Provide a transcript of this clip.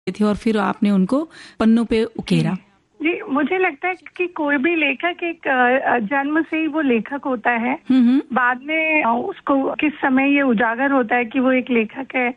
थे और फिर आपने उनको पन्नों पे उकेरा? जी, मुझे लगता है कि कोई भी लेखक एक जन्म से ही वो लेखक होता है। बाद में उसको किस समय ये उजागर होता है कि वो एक लेखक है,